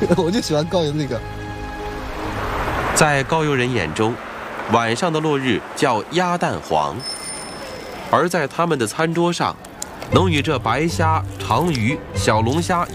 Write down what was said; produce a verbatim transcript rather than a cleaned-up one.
我就喜欢高邮那个。 在高邮人眼中，晚上的落日叫鸭蛋黄，而在他们的餐桌上，能与这白虾、长鱼、小龙虾